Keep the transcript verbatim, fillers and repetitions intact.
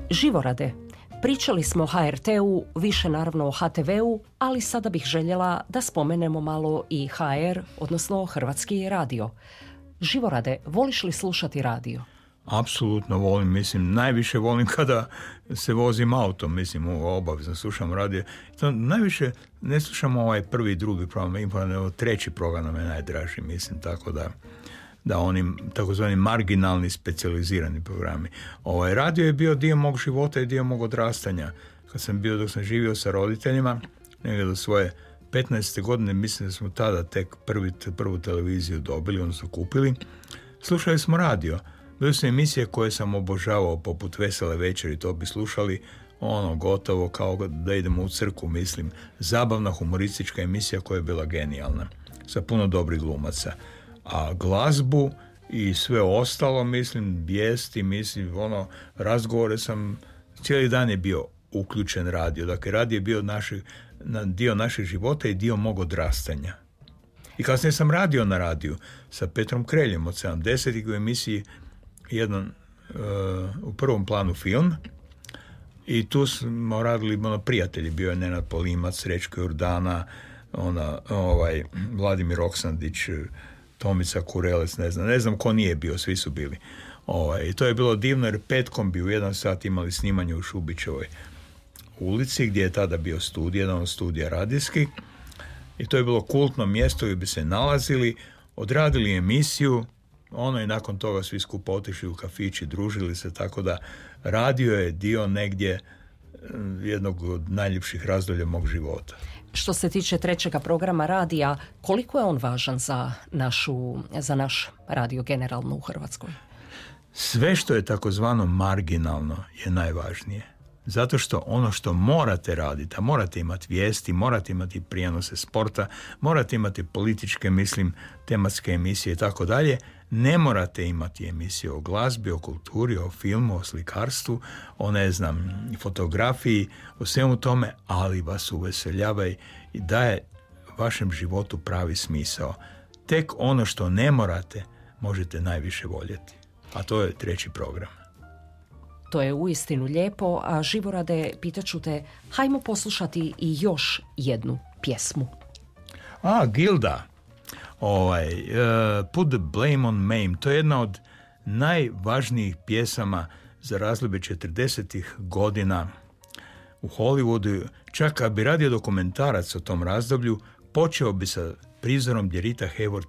Živorade, pričali smo o ha er te-u, više naravno o ha te ve-u, ali sada bih željela da spomenemo malo i ha er, odnosno Hrvatski radio. Živorade, voliš li slušati radio? Apsolutno volim, mislim, najviše volim kada se vozim autom, mislim, obavezno slušam radio. To najviše ne slušam ovaj prvi i drugi program, nego treći program nam je najdraži, mislim, tako da da onim takozvani marginalni specijalizirani programi. Ovaj radio je bio dio mog života i dio mog odrastanja. Kad sam bio, dok sam živio sa roditeljima, negdje do svoje petnaeste godine, mislim da smo tada tek prvi, prvu televiziju dobili, odnosno kupili, slušali smo radio. Bile su emisije koje sam obožavao, poput Vesele večeri, to bi slušali ono gotovo kao da idemo u crkvu, mislim. Zabavna humoristička emisija koja je bila genijalna, sa puno dobrih glumaca. A glazbu i sve ostalo, mislim, vijesti, mislim, ono, razgovore sam, cijeli dan je bio uključen radio. Dakle, radio je bio naši, dio našeg života i dio mog odrastanja. I kasnije sam radio na radiju sa Petrom Kreljem od sedamdesetih u emisiji jedan uh, u prvom planu film. I tu smo radili, ono, prijatelji, bio je Nenad Polimac, Srećko Jordana, ona, ovaj, Vladimir Oksandić, Tomica Kurelec, ne znam, ne znam ko nije bio, svi su bili. Ovaj, i to je bilo divno jer petkom bi u jedan sat imali snimanje u Šubićevoj ulici, gdje je tada bio studij, jedan od studija radijski. I to je bilo kultno mjesto gdje bi se nalazili, odradili emisiju, ono i nakon toga svi skupa otišli u kafići, družili se, tako da radio je dio negdje jednog od najljepših razdoblja mog života. Što se tiče trećega programa radija, koliko je on važan za, našu, za naš radio generalno u Hrvatskoj? Sve što je takozvano marginalno je najvažnije. Zato što ono što morate raditi, a morate imati vijesti, morate imati prijenose sporta, morate imati političke, mislim, tematske emisije i tako dalje, ne morate imati emisije o glazbi, o kulturi, o filmu, o slikarstvu, o, ne znam, fotografiji, o svemu tome, ali vas uveseljava i daje vašem životu pravi smisao. Tek ono što ne morate, možete najviše voljeti. A to je treći program. To je uistinu lijepo, a Živorade, pitaću te, hajmo poslušati i još jednu pjesmu. A, Gilda. Ovaj, uh, Put the Blame on Mame, to je jedna od najvažnijih pjesama za razdoblje četrdesetih godina u Hollywoodu. Čak kad bi radio dokumentarac o tom razdoblju, počeo bi sa prizorom gdje Rita Hayworth